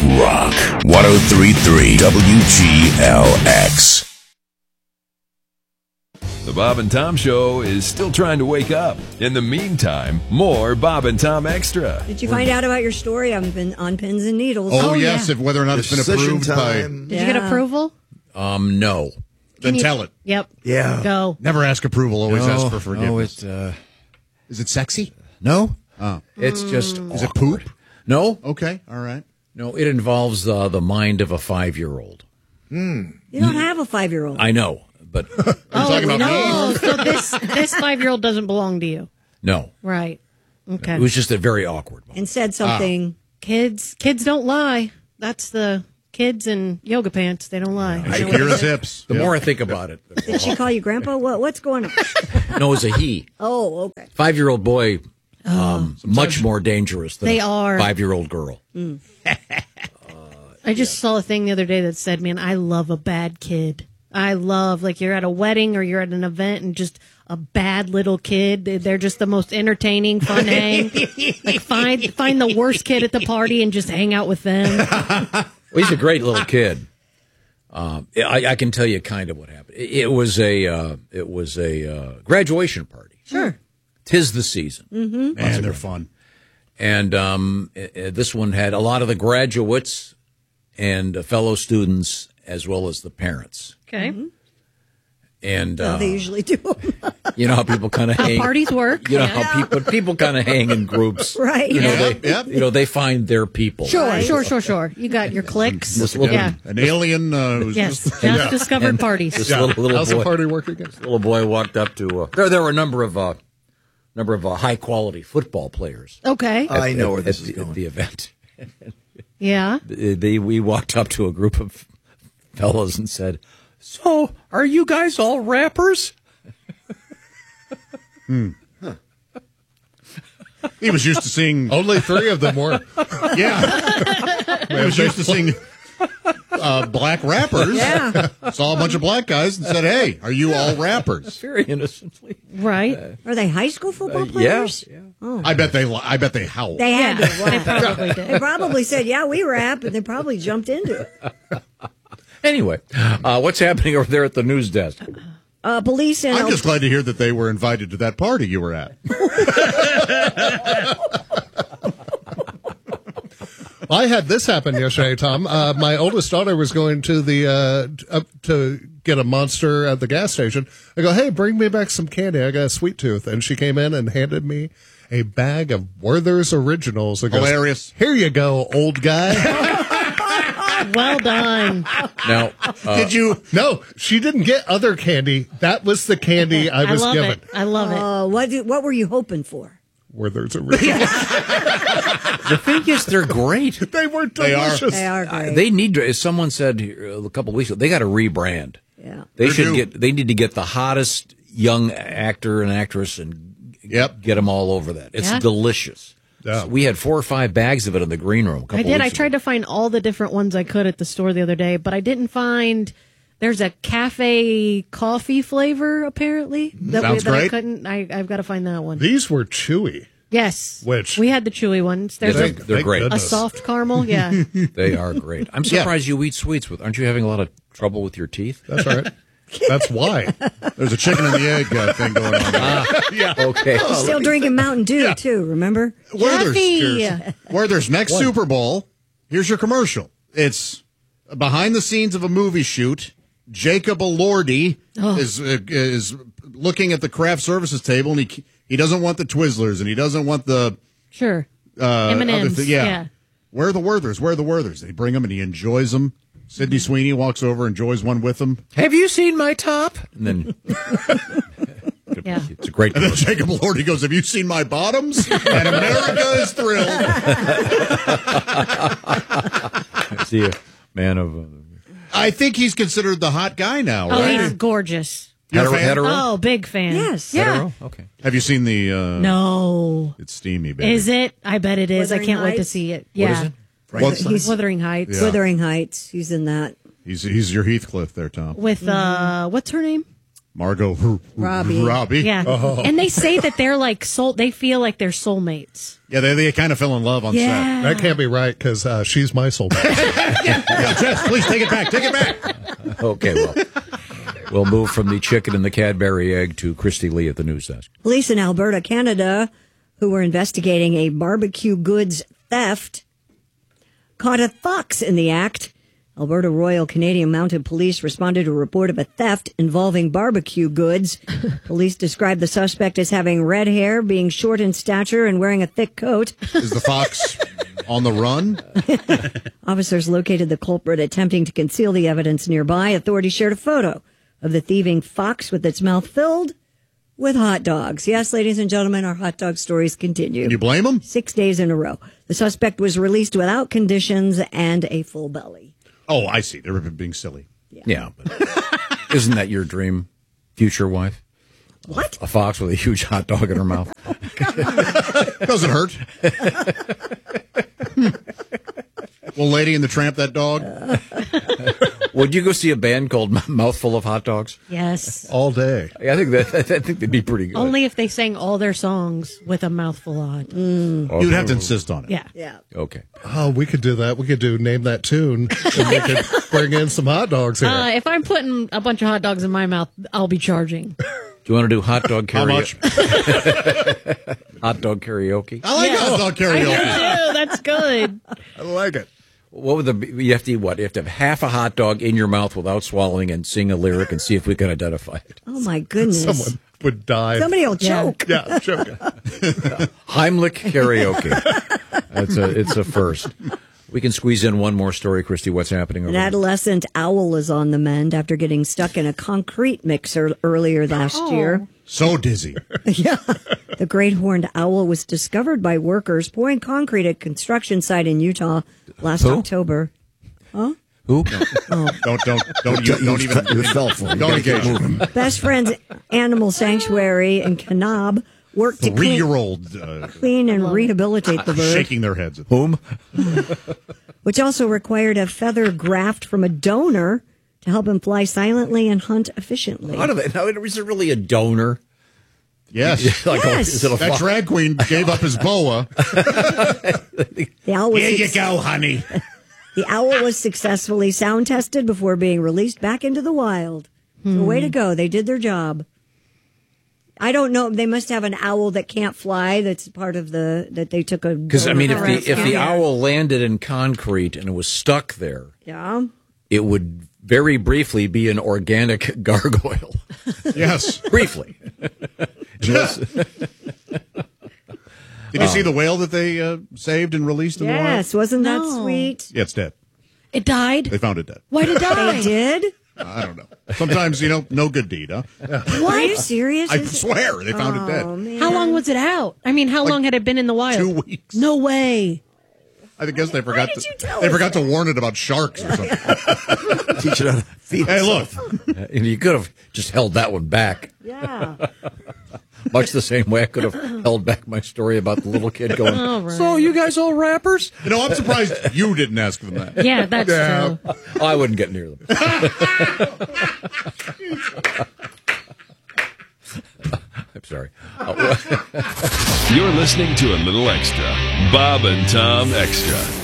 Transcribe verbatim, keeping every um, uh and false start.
Rock one oh three point three W G L X. The Bob and Tom Show is still trying to wake up. In the meantime, more Bob and Tom Extra. Did you find out about your story on, pin, on Pins and Needles? Oh, oh yes, yeah. If whether or not Decision it's been approved time. by... Did yeah. you get approval? Um, no. Then you, tell it. Yep. Yeah. Go. Never ask approval, always no, ask for forgiveness. No, it, uh, is it sexy? No. Oh. It's just mm. Is awkward. it poop? No. Okay, all right. No, it involves uh, the mind of a five-year-old. Mm. You don't have a five-year-old. I know, but... Are you oh, talking about no. me? So this, this five-year-old doesn't belong to you? No. Right. Okay. It was just a very awkward moment. And said something. Ah. Kids, kids don't lie. That's the... Kids in yoga pants, they don't lie. Shakira's hips. The yeah. more I think about it. Did she call you Grandpa? What What's going on? No, it was a he. Oh, okay. Five-year-old boy, um, oh. much more dangerous than they a are. five-year-old girl. Mm. uh, I just yeah. saw a thing the other day that said, man, I love a bad kid. I love, like, you're at a wedding or you're at an event and just a bad little kid. They're just the most entertaining, fun hang. Like, find find the worst kid at the party and just hang out with them. Well, he's a great little kid. Um, I, I can tell you kind of what happened. It, it was a uh, it was a uh, graduation party. Sure, 'tis the season. Mm-hmm. Man, they're fun. And um, uh, this one had a lot of the graduates and uh, fellow students, as well as the parents. Okay. Mm-hmm. And well, uh, they usually do. You know how people kind of hang. How parties work. You know yeah. how people people kind of hang in groups, right? You know, yep, they, yep. you know, they find their people. Sure, right? sure, sure, sure. You got your cliques. This little, yeah, an alien. Uh, who's yes, just, just yeah. discovered and parties. This yeah. little, little How's boy, the party work again? This little boy walked up to. Uh, there, there were a number of uh, number of uh, high quality football players. Okay, at, I know at, where this at, is going. At the event. Yeah, they, they we walked up to a group of fellows and said, "So, are you guys all rappers?" Hmm. Huh. He was used to seeing. Only three of them were. Yeah. He was used to seeing uh, black rappers. Yeah. Saw a bunch of black guys and said, "Hey, are you all rappers?" Very innocently. right. Uh, Are they high school football uh, players? Yeah. yeah. Oh. I bet they. I bet they howled. They had Yeah, to. Wow. they probably did. They probably said, "Yeah, we rap," and they probably jumped into it. Anyway, uh, what's happening over there at the news desk? Uh, police and I'm just glad to hear that they were invited to that party you were at. I had this happen yesterday, Tom. Uh, my oldest daughter was going to the uh, up to get a Monster at the gas station. I go, "Hey, bring me back some candy. I got a sweet tooth." And she came in and handed me a bag of Werther's Originals. Goes, Hilarious. "Here you go, old guy." Well done. Now, uh, Did you? No, she didn't get other candy. That was the candy I was I love given. it. I love it. Uh, what did, What were you hoping for? Werther's Originals. the thing is, they're great. They were They are. delicious. They are Uh, great. they need to, as someone said here a couple of weeks ago, they got to rebrand. yeah. They They should do. get. They need to get the hottest young actor and actress and Yep. get them all over that. It's Yeah. delicious. Yeah. So we had four or five bags of it in the green room. A couple I did. I weeks tried ago. to find all the different ones I could at the store the other day, but I didn't find. There's a cafe coffee flavor apparently that, Sounds we, that I great. couldn't. I, I've got to find that one. These were chewy. Yes, Which? we had the chewy ones. There's They- a, they're Thank great. a goodness. soft caramel. Yeah, They are great. I'm Yeah. surprised you eat sweets with. Aren't you having a lot of trouble with your teeth? That's all right. That's why. There's a chicken and the egg uh, thing going on. Ah, yeah. Okay. Still drinking Mountain Dew, too, remember? Werther's, Kathy! cheers. Werther's next Super Bowl. Here's your commercial. It's behind the scenes of a movie shoot. Jacob Elordi Oh. is uh, is looking at the craft services table, and he he doesn't want the Twizzlers, and he doesn't want the sure. uh, M and other M's. thi- yeah. Yeah. Where are the Werthers? Where are the Werthers? They bring them, and he enjoys them. Sydney Sweeney walks over, enjoys one with him. Have you seen my top? And then Yeah. it's a great. And then commercial. Jacob Elordi goes, "Have you seen my bottoms?" And America is thrilled. See a man of. Uh, I think he's considered the hot guy now, Oh, right? he's gorgeous. You're a hetero, fan? hetero? Oh, big fan. Yes. Yeah. Hetero? Okay. Have you seen the? Uh, No. It's steamy, baby. Is it? I bet it is. Wuthering I can't wait to Heights? see it. What Yeah. is it? Well, He's Wuthering Heights. Yeah. Wuthering Heights. He's in that. he's he's your Heathcliff there, Tom. With uh what's her name? Margot Robbie. Robbie. Yeah. Oh. And they say that they're like soul. They feel like they're soulmates. Yeah, they, they kind of fell in love on Yeah. That can't be right because uh, she's my soulmate. set. Yeah, Jess, please take it back. Take it back. Okay, well, we'll move from the chicken and the Cadbury egg to Christy Lee at the news desk. Police in Alberta, Canada, who were investigating a barbecue goods theft, caught a fox in the act. Alberta Royal Canadian Mounted Police responded to a report of a theft involving barbecue goods. Police described the suspect as having red hair, being short in stature, and wearing a thick coat. Is the fox on the run? Officers located the culprit attempting to conceal the evidence nearby. Authorities shared a photo of the thieving fox with its mouth filled with hot dogs. Yes, ladies and gentlemen, our hot dog stories continue. Can you blame him? Six days in a row. The suspect was released without conditions and a full belly. Oh, I see. They were being silly. Yeah, but isn't that your dream, future wife? What? A fox with a huge hot dog in her mouth. Doesn't hurt. Well, Lady and the Tramp, that dog. Would you go see a band called Mouthful of Hot Dogs? Yes. All day. I think that I think they'd be pretty good. Only if they sang all their songs with a mouthful on. You'd have to insist on it. Yeah. Yeah. Okay. Oh, we could do that. We could do Name That Tune, and we could bring in some hot dogs here. Uh, if I'm putting a bunch of hot dogs in my mouth, I'll be charging. Do you want to do hot dog How karaoke? much? Hot dog karaoke? I like Yeah. hot dog I karaoke. do. That's good. I like it. What would the you have to eat what? You have to have half a hot dog in your mouth without swallowing and sing a lyric and see if we can identify it. Oh, my goodness. Someone would die. Somebody will Yeah. choke. Yeah, choke. Heimlich karaoke. That's a it's a first. We can squeeze in one more story, Christy. What's happening over An there? adolescent owl is on the mend after getting stuck in a concrete mixer earlier last Oh. year. So dizzy. Yeah. The great horned owl was discovered by workers pouring concrete at a construction site in Utah last Who? October. Who? Don't don't don't you, don't even Your cell phone. don't engage. Best Friends Animal Sanctuary in Kanab worked to Three clean, year old uh, clean and rehabilitate the bird, shaking their heads. Whom? which also required a feather graft from a donor to help him fly silently and hunt efficiently. How do they? Now, is it really a donor? Yes. Like, Yes. is it a That fox? drag queen gave up his boa. The owl was Here you suc- go, honey. The owl was successfully sound tested before being released back into the wild. So way to go. They did their job. I don't know. They must have an owl that can't fly. That's part of the, that they took a. Because I mean, if donor the if the scan. owl landed in concrete and it was stuck there, Yeah. it would very briefly be an organic gargoyle. Yes. Briefly. Did you see the whale that they uh, saved and released in Yes. Wasn't that No. sweet? the wild? Yeah, it's dead. It died. They found it dead. Why did it They die? did? I don't know. Sometimes, you know, no good deed, huh? Are you serious? I Is it- swear they found it Oh, dead. man. How long was it out? I mean, how long had it been in the wild? Two weeks. No way. I guess they forgot did to you tell they us forgot to warn it about sharks or something. Teach it how to feed Hey, look. itself. And you could have just held that one back. Yeah. Much the same way I could have held back my story about the little kid going, All right. so you guys all rappers? You know, I'm surprised you didn't ask them that. Yeah, that's Yeah. true. Oh, I wouldn't get near them. I'm sorry. You're listening to a little extra. Bob and Tom Extra.